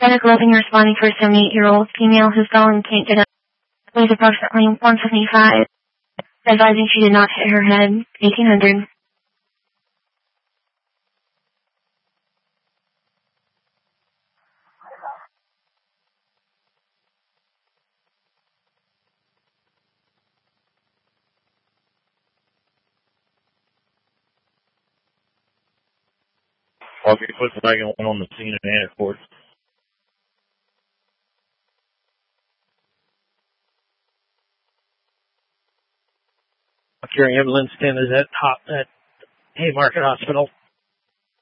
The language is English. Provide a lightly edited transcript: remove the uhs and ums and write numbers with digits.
Medical Living responding for a 78-year-old female who's fallen fainted, weighs approximately 175, advising she did not hit her head, 1800. Walker Volkswagen went on the scene and air force. Your ambulance is at Haymarket Hospital.